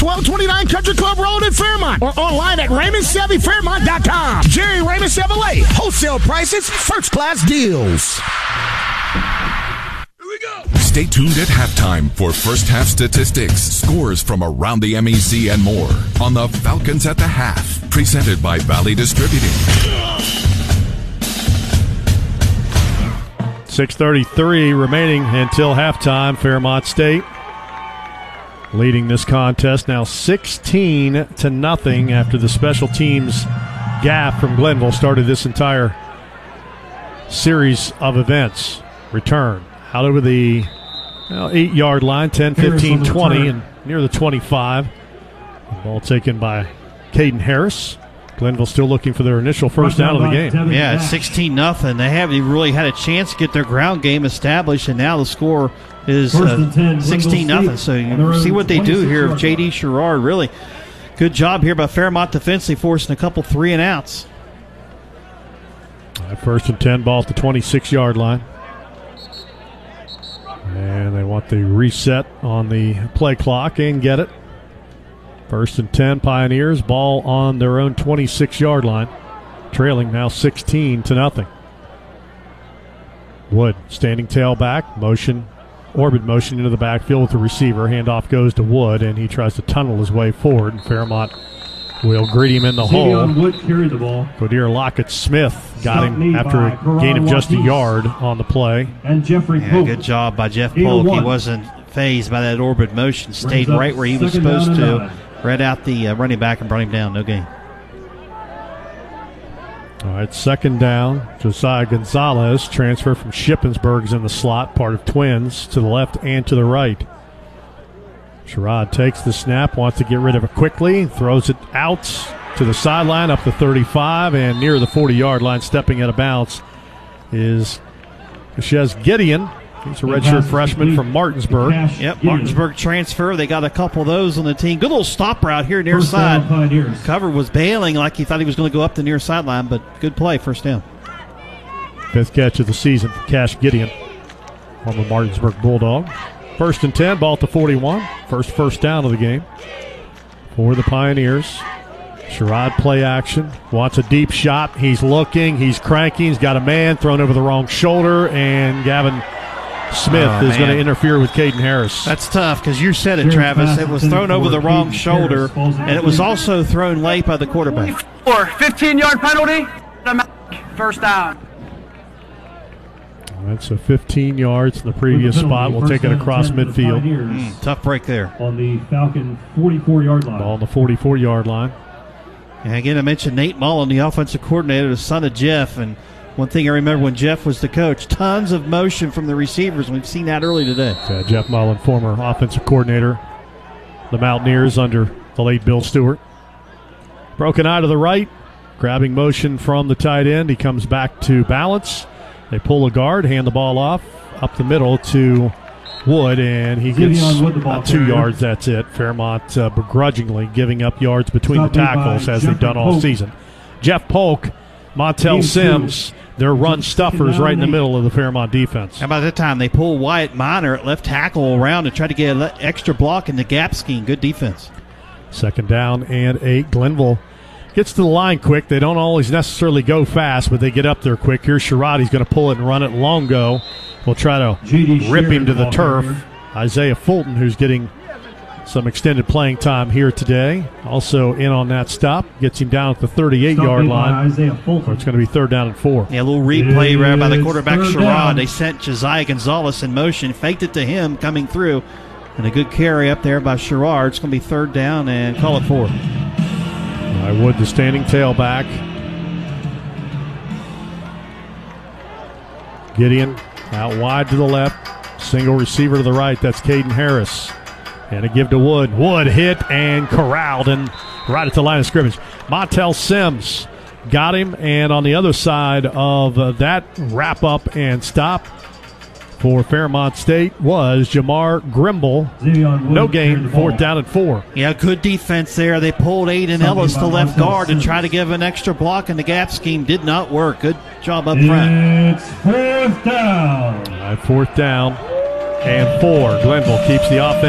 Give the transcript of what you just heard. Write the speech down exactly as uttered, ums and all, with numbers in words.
twelve twenty-nine Country Club Road in Fairmont or online at Raymond Chevy Fairmont dot com. Jerry Raymond Chevrolet. Wholesale prices, first class deals. Here we go. Stay tuned at halftime for first half statistics, scores from around the M E C and more on the Falcons at the Half, presented by Valley Distributing. six thirty-three remaining until halftime. Fairmont State leading this contest now sixteen to nothing after the special teams gaffe from Glenville started this entire series of events. Return out over the well, eight-yard line, ten, fifteen, twenty, and near the twenty-five. The ball taken by Caden Harris. Glenville still looking for their initial first down of the game. Yeah, it's sixteen nothing. They haven't really had a chance to get their ground game established, and now the score is uh, sixteen nothing. So you see what they do here. J D Sherrard, really good job here by Fairmont defensively, forcing a couple three and outs. First and ten, ball at the twenty-six-yard line. And they want the reset on the play clock and get it. First and ten, Pioneers, ball on their own twenty-six-yard line. Trailing now sixteen to nothing. Wood, standing tailback, motion, orbit motion into the backfield with the receiver. Handoff goes to Wood, and he tries to tunnel his way forward. And Fairmont will greet him in the hole. Wood carried the ball. Godir Lockett-Smith got him after a gain of just a yard on the play. And Jeffrey yeah, Polk. Good job by Jeff Polk. He wasn't phased by that orbit motion. Stayed right where he was supposed to. Read out the uh, running back and brought him down. No gain. All right, second down. Josiah Gonzalez, transfer from Shippensburg's in the slot, part of Twins, to the left and to the right. Sherrod takes the snap, wants to get rid of it quickly, throws it out to the sideline, up the thirty-five, and near the forty-yard line, stepping out of bounds, is Chez Gideon. He's a redshirt freshman from Martinsburg. Yep, Martinsburg transfer. They got a couple of those on the team. Good little stop route here near side. Cover was bailing like he thought he was going to go up the near sideline, but good play, first down. Fifth catch of the season for Cash Gideon, former Martinsburg Bulldog. First and ten, ball at the forty-one. First first down of the game for the Pioneers. Sherrod play action. Wants a deep shot. He's looking. He's cranking. He's got a man thrown over the wrong shoulder, and Gavin Smith oh, is going to interfere with Caden Harris. That's tough because you said it, Travis. It was thrown over the wrong shoulder, and it was also thrown late by the quarterback. Four, fifteen-yard penalty. First down. That's a fifteen yards in the previous spot. We'll take it across midfield. Mm, tough break there. On the Falcon forty-four-yard line. Ball on the forty-four-yard line. And again, I mentioned Nate Mullen, the offensive coordinator, the son of Jeff, and one thing I remember when Jeff was the coach, tons of motion from the receivers. We've seen that early today. Uh, Jeff Mullen, former offensive coordinator, the Mountaineers under the late Bill Stewart. Broken eye to the right, grabbing motion from the tight end. He comes back to balance. They pull a guard, hand the ball off, up the middle to Wood, and he gets about two yards. That's it. Fairmont uh, begrudgingly giving up yards between the tackles as they've done all season. Jeff Polk, Montel Sims, their run stuffers right in the middle of the Fairmont defense. How about that time they pull Wyatt Minor at left tackle around and try to get an extra block in the gap scheme. Good defense. Second down and eight. Glenville gets to the line quick. They don't always necessarily go fast, but they get up there quick. Here's Sherrod. He's going to pull it and run it. Longo will try to rip him to the turf. Isaiah Fulton, who's getting some extended playing time here today, also in on that stop. Gets him down at the thirty-eight-yard line. Isaiah Fulton. It's going to be third down and four. Yeah, a little replay right by the quarterback, Sherrod. They sent Josiah Gonzalez in motion, faked it to him coming through, and a good carry up there by Sherrod. It's going to be third down and call it four. I Wood, the standing tailback. Gideon out wide to the left. Single receiver to the right. That's Caden Harris. And a give to Wood. Wood hit and corralled and right at the line of scrimmage. Montel Sims got him. And on the other side of uh, that wrap up and stop for Fairmont State was Jamar Grimble. No gain, fourth down and four. Yeah, good defense there. They pulled Aiden Ellis to left guard to try to give an extra block in the gap scheme. Did not work. Good job up front. It's fourth down. All right, fourth down and four. Glenville keeps the offense.